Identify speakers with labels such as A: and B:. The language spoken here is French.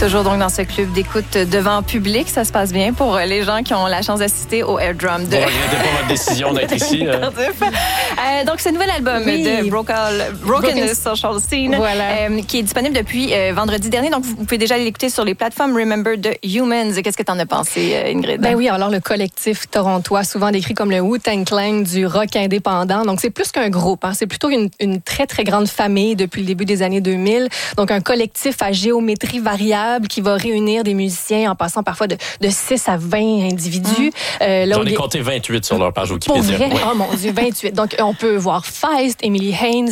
A: Toujours donc dans ce club d'écoute devant public. Ça se passe bien pour les gens qui ont la chance d'assister au Air Drum de...
B: Bon, regrettez pas votre décision d'être ici.
A: Donc, ce nouvel album de Broken Social Scene,
C: voilà.
A: qui est disponible depuis vendredi dernier. Donc, vous pouvez déjà l'écouter sur les plateformes Remember the Humans. Qu'est-ce que tu en as pensé, Ingrid?
C: Ben oui, alors le collectif torontois, souvent décrit comme le Wu-Tang Clan du rock indépendant. Donc, c'est plus qu'un groupe. C'est plutôt une très, très grande famille depuis le début des années 2000. Donc, un collectif à géométrie variable qui va réunir des musiciens en passant parfois de 6 à 20 individus.
B: J'en ai compté 28 sur leur page Wikipédia.
C: Pour vrai? Oh mon Dieu, 28. Donc, on peut voir Feist, Emily Haynes,